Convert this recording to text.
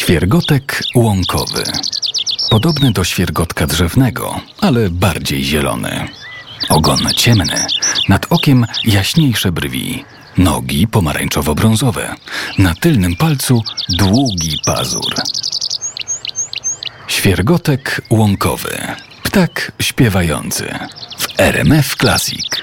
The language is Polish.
Świergotek łąkowy. Podobny do świergotka drzewnego, ale bardziej zielony. Ogon ciemny, nad okiem jaśniejsze brwi, nogi pomarańczowo-brązowe, na tylnym palcu długi pazur. Świergotek łąkowy. Ptak śpiewający w RMF Classic.